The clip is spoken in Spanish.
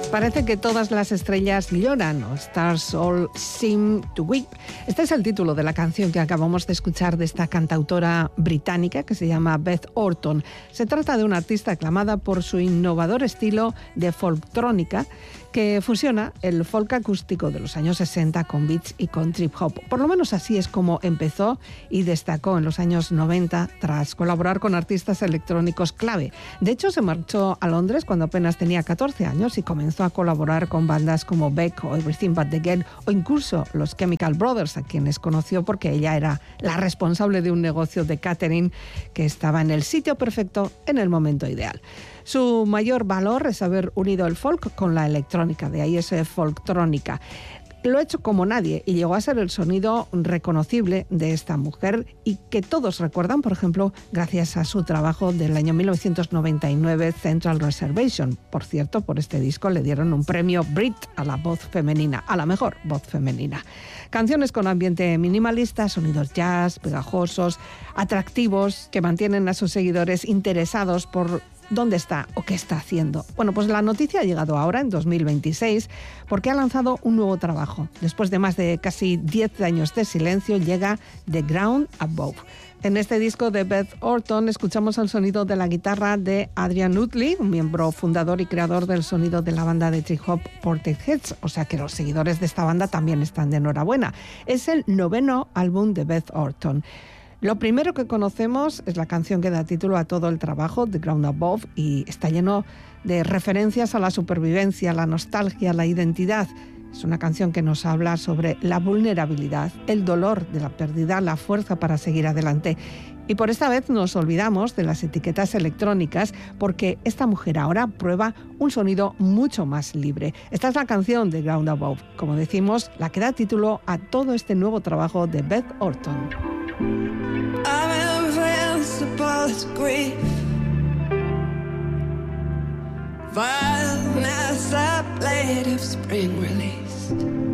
Parece que todas las estrellas lloran, o Stars All Seem to Weep. Este es el título de la canción que acabamos de escuchar de esta cantautora británica que se llama Beth Orton. Se trata de una artista aclamada por su innovador estilo de folktrónica que fusiona el folk acústico de los años 60 con beats y con trip hop. Por lo menos así es como empezó y destacó en los años 90 tras colaborar con artistas electrónicos clave. De hecho, se marchó a Londres cuando apenas tenía 14 años y comenzó a colaborar con bandas como Beck o Everything But The Girl o incluso los Chemical Brothers, a quienes conoció porque ella era la responsable de un negocio de catering que estaba en el sitio perfecto en el momento ideal. Su mayor valor es haber unido el folk con la electrónica, de ahí ese folktrónica. Lo ha hecho como nadie y llegó a ser el sonido reconocible de esta mujer y que todos recuerdan, por ejemplo, gracias a su trabajo del año 1999, Central Reservation. Por cierto, por este disco le dieron un premio Brit a la voz femenina, a la mejor voz femenina. Canciones con ambiente minimalista, sonidos jazz, pegajosos, atractivos, que mantienen a sus seguidores interesados por ¿dónde está o qué está haciendo? Bueno, pues la noticia ha llegado ahora, en 2026, porque ha lanzado un nuevo trabajo. Después de más de casi 10 años de silencio, llega The Ground Above. En este disco de Beth Orton escuchamos el sonido de la guitarra de Adrian Utley, un miembro fundador y creador del sonido de la banda de trip hop Portishead, o sea que los seguidores de esta banda también están de enhorabuena. Es el 9º álbum de Beth Orton. Lo primero que conocemos es la canción que da título a todo el trabajo, The Ground Above, y está lleno de referencias a la supervivencia, la nostalgia, la identidad. Es una canción que nos habla sobre la vulnerabilidad, el dolor de la pérdida, la fuerza para seguir adelante. Y por esta vez nos olvidamos de las etiquetas electrónicas porque esta mujer ahora prueba un sonido mucho más libre. Esta es la canción de Ground Above, como decimos, la que da título a todo este nuevo trabajo de Beth Orton. I'm invincible to grief. Violence, a blade of spring released.